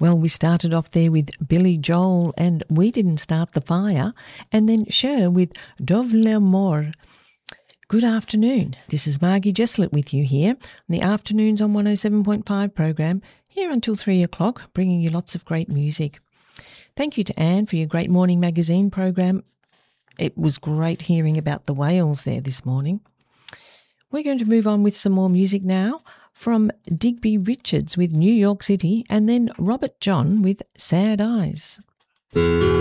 Well, we started off there with Billy Joel and We Didn't Start the Fire, and then Cher with Dove l'amour. Good afternoon. This is Margie Jesslett with you here on the Afternoons on 107.5 program, here until 3 o'clock, bringing you lots of great music. Thank you to Anne for your great morning magazine program. It was great hearing about the whales there this morning. We're going to move on with some more music now from Digby Richards with New York City, and then Robert John with Sad Eyes.